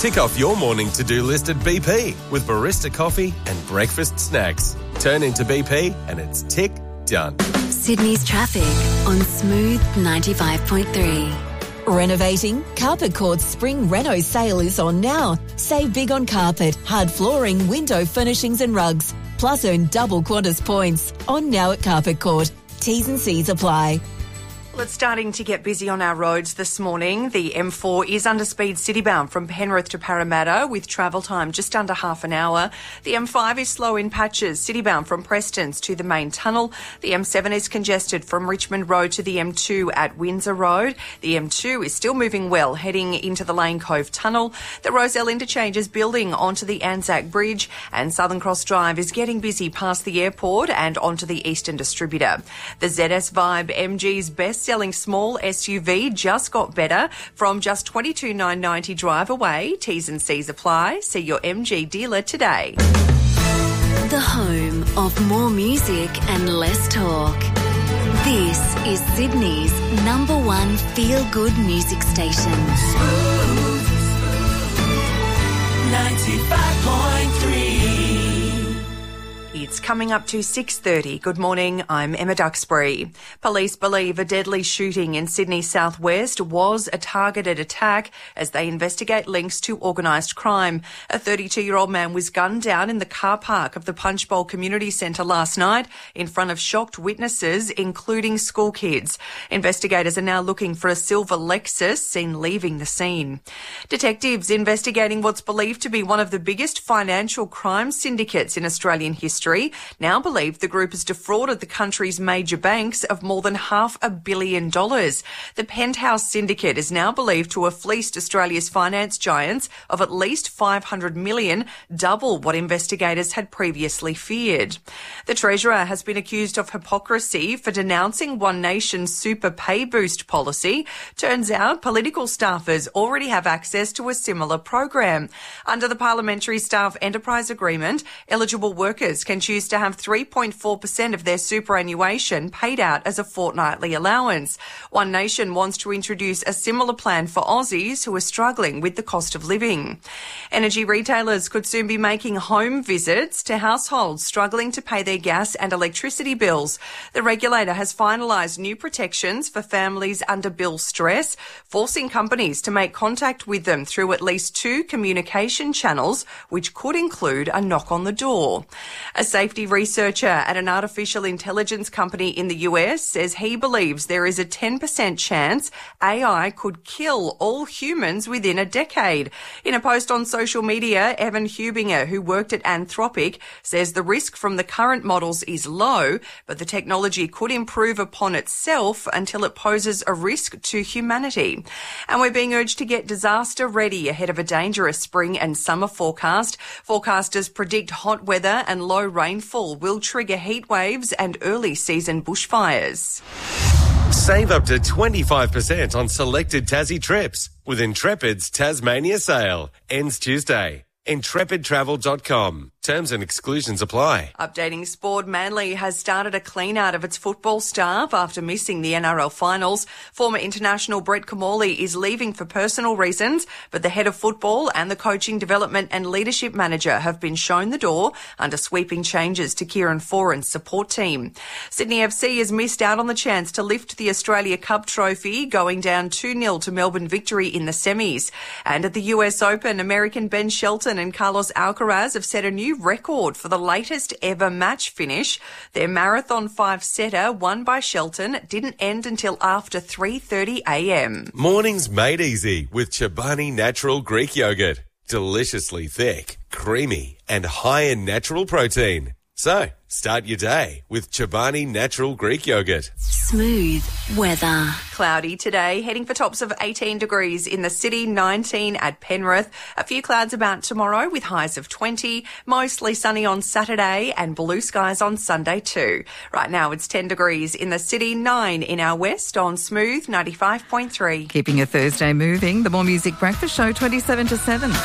Tick off your morning to-do list at BP with barista coffee and breakfast snacks. Turn into BP and it's tick done. Sydney's traffic on Smooth 95.3. Renovating? Carpet Court's spring reno sale is on now. Save big on carpet, hard flooring, window furnishings and rugs. Plus earn double Qantas points. On now at Carpet Court. T's and C's apply. Well, it's starting to get busy on our roads this morning. The M4 is under speed citybound from Penrith to Parramatta with travel time just under half an hour. The M5 is slow in patches, citybound from Prestons to the main tunnel. The M7 is congested from Richmond Road to the M2 at Windsor Road. The M2 is still moving well, heading into the Lane Cove Tunnel. The Rozelle interchange is building onto the Anzac Bridge, and Southern Cross Drive is getting busy past the airport and onto the Eastern Distributor. The ZS Vibe MG's best-selling small SUV just got better from just $22,990 drive away. T's and C's apply. See your MG dealer today. The home of more music and less talk. This is Sydney's number one feel-good music station. Smooth 95.3. It's coming up to 6:30. Good morning, I'm Emma Duxbury. Police believe a deadly shooting in Sydney southwest was a targeted attack as they investigate links to organised crime. A 32-year-old man was gunned down in the car park of the Punchbowl Community Centre last night in front of shocked witnesses, including school kids. Investigators are now looking for a silver Lexus seen leaving the scene. Detectives investigating what's believed to be one of the biggest financial crime syndicates in Australian history now believe the group has defrauded the country's major banks of more than $500 million. The Penthouse Syndicate is now believed to have fleeced Australia's finance giants of at least $500 million, double what investigators had previously feared. The Treasurer has been accused of hypocrisy for denouncing One Nation's super pay boost policy. Turns out political staffers already have access to a similar program. Under the Parliamentary Staff Enterprise Agreement, eligible workers can choose to have 3.4% of their superannuation paid out as a fortnightly allowance. One Nation wants to introduce a similar plan for Aussies who are struggling with the cost of living. Energy retailers could soon be making home visits to households struggling to pay their gas and electricity bills. The regulator has finalised new protections for families under bill stress, forcing companies to make contact with them through at least 2 communication channels, which could include a knock on the door. A safety researcher at an artificial intelligence company in the US says he believes there is a 10% chance AI could kill all humans within a decade. In a post on social media, Evan Hubinger, who worked at Anthropic, says the risk from the current models is low, but the technology could improve upon itself until it poses a risk to humanity. And we're being urged to get disaster ready ahead of a dangerous spring and summer forecast. Forecasters predict hot weather and low rainfall will trigger heat waves and early season bushfires. Save up to 25% on selected Tassie trips with Intrepid's Tasmania sale. Ends Tuesday. IntrepidTravel.com. Terms and exclusions apply. Updating sport, Manly has started a clean-out of its football staff after missing the NRL finals. Former international Brett Comorley is leaving for personal reasons, but the head of football and the coaching development and leadership manager have been shown the door under sweeping changes to Kieran Foran's support team. Sydney FC has missed out on the chance to lift the Australia Cup trophy, going down 2-0 to Melbourne victory in the semis. And at the US Open, American Ben Shelton and Carlos Alcaraz have set a new record for the latest ever match finish. Their marathon 5-setter won by Shelton didn't end until after 3:30 a.m. Mornings made easy with Chobani Natural Greek Yogurt. Deliciously thick, creamy and high in natural protein. So, start your day with Chobani Natural Greek Yogurt. Smooth weather. Cloudy today, heading for tops of 18 degrees in the city, 19 at Penrith. A few clouds about tomorrow with highs of 20. Mostly sunny on Saturday and blue skies on Sunday too. Right now it's 10 degrees in the city, 9 in our west on Smooth 95.3. Keeping your Thursday moving, the More Music Breakfast Show 27 to 7.